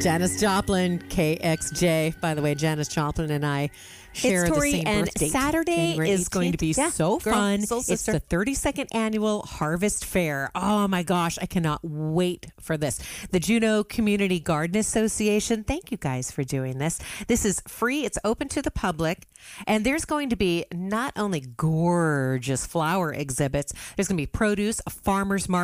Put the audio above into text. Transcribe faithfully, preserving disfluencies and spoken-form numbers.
Janis Joplin, K X J. By the way, Janis Joplin and I share it's the Tori, same and birth date. Saturday January is eighteenth. going to be Yeah, so girl, fun. soul It's sister. the thirty-second annual Harvest Fair. Oh my gosh, I cannot wait for this. The Juneau Community Garden Association, thank you guys for doing this. This is free. It's open to the public. And there's going to be not only gorgeous flower exhibits, there's going to be produce, a farmer's market,